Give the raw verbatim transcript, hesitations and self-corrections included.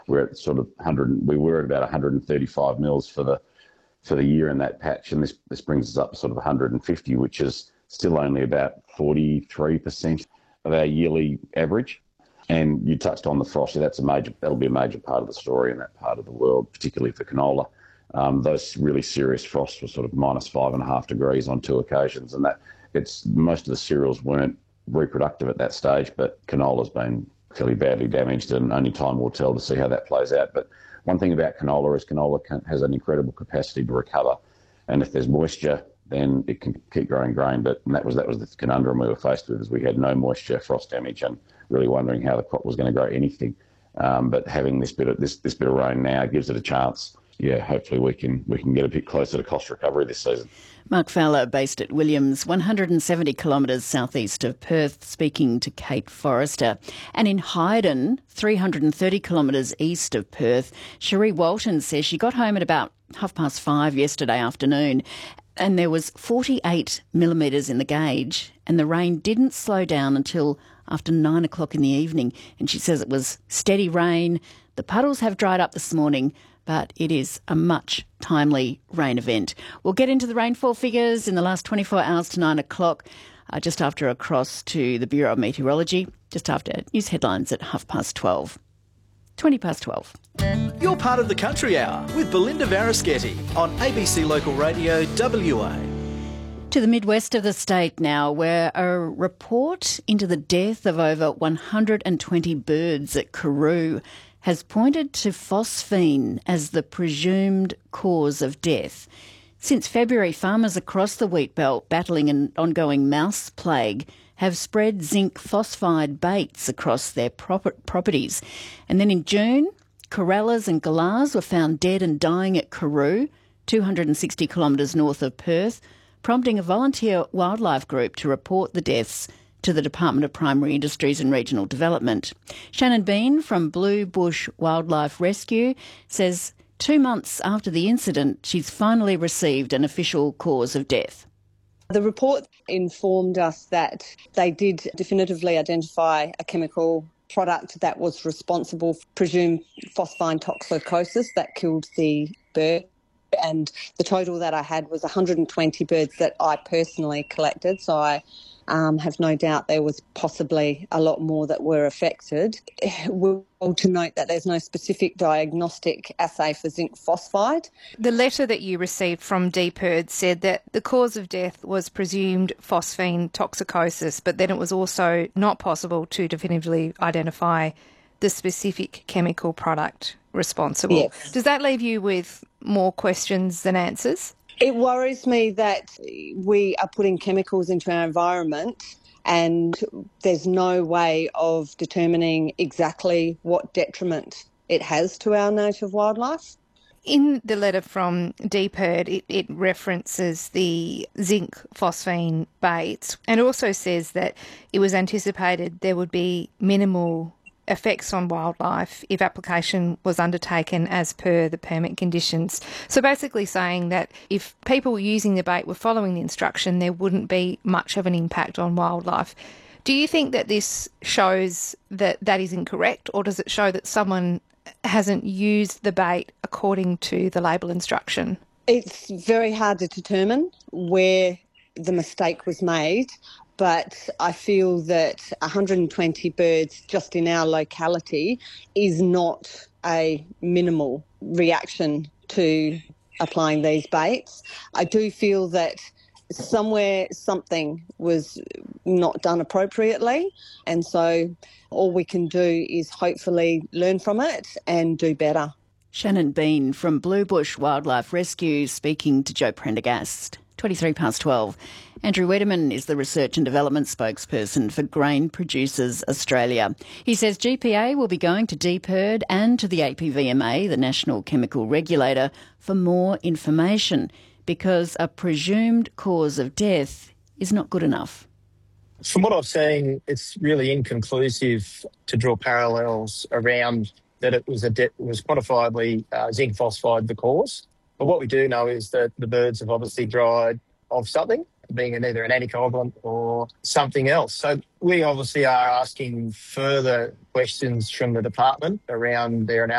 we're at sort of one hundred. We were at about one hundred thirty-five mils for the for the year in that patch, and this this brings us up to sort of one hundred fifty, which is still only about forty-three percent of our yearly average. And you touched on the frost. That's a major. That'll be a major part of the story in that part of the world, particularly for canola. Um, those really serious frosts were sort of minus five and a half degrees on two occasions, and that it's most of the cereals weren't reproductive at that stage, but canola's been fairly badly damaged, and only time will tell to see how that plays out. But one thing about canola is canola can, has an incredible capacity to recover, and if there's moisture, then it can keep growing grain. But and that was that was the conundrum we were faced with, is we had no moisture, frost damage, and really wondering how the crop was going to grow anything. Um, but having this bit of this this bit of rain now gives it a chance. Yeah, hopefully we can we can get a bit closer to cost recovery this season. Mark Fowler, based at Williams, one hundred seventy kilometres southeast of Perth, speaking to Kate Forrester. And in Hyden, three hundred thirty kilometres east of Perth, Cherie Walton says she got home at about half past five yesterday afternoon, and there was forty-eight millimetres in the gauge, and the rain didn't slow down until after nine o'clock in the evening. And she says it was steady rain. The puddles have dried up this morning, but it is a much timely rain event. We'll get into the rainfall figures in the last twenty-four hours to nine o'clock, uh, just after across to the Bureau of Meteorology, just after news headlines at half past twelve. twenty past twelve. You're part of the Country Hour with Belinda Varischetti on A B C Local Radio W A. To the midwest of the state now, where a report into the death of over one hundred twenty birds at Karoo has pointed to phosphine as the presumed cause of death. Since February, farmers across the wheat belt battling an ongoing mouse plague have spread zinc phosphide baits across their prop- properties. And then in June, corellas and galahs were found dead and dying at Karoo, two hundred sixty kilometres north of Perth, prompting a volunteer wildlife group to report the deaths to the Department of Primary Industries and Regional Development. Shannon Bean from Blue Bush Wildlife Rescue says two months after the incident, she's finally received an official cause of death. The report informed us that they did definitively identify a chemical product that was responsible for presumed phosphine toxicosis that killed the bird. And the total that I had was one hundred twenty birds that I personally collected. So I um, have no doubt there was possibly a lot more that were affected. We're to note that there's no specific diagnostic assay for zinc phosphide. The letter that you received from D P I R D said that the cause of death was presumed phosphine toxicosis, but then it was also not possible to definitively identify the specific chemical product responsible. Yes. Does that leave you with more questions than answers? It worries me that we are putting chemicals into our environment and there's no way of determining exactly what detriment it has to our native wildlife. In the letter from D P I R D, it, it references the zinc phosphine baits and also says that it was anticipated there would be minimal effects on wildlife if application was undertaken as per the permit conditions. So basically saying that if people were using the bait were following the instruction, there wouldn't be much of an impact on wildlife. Do you think that this shows that that is incorrect, or does it show that someone hasn't used the bait according to the label instruction? It's very hard to determine where the mistake was made. But I feel that one hundred twenty birds just in our locality is not a minimal reaction to applying these baits. I do feel that somewhere something was not done appropriately, and so all we can do is hopefully learn from it and do better. Shannon Bean from Blue Bush Wildlife Rescue speaking to Joe Prendergast. twenty-three past twelve. Andrew Wederman is the Research and Development spokesperson for Grain Producers Australia. He says G P A will be going to D P I R D and to the A P V M A, the National Chemical Regulator, for more information because a presumed cause of death is not good enough. From what I've seen, it's really inconclusive to draw parallels around that it was a de- was quantifiably uh, zinc phosphide the cause. But what we do know is that the birds have obviously died of something, being an, either an anticoagulant or something else. So we obviously are asking further questions from the department around their analysis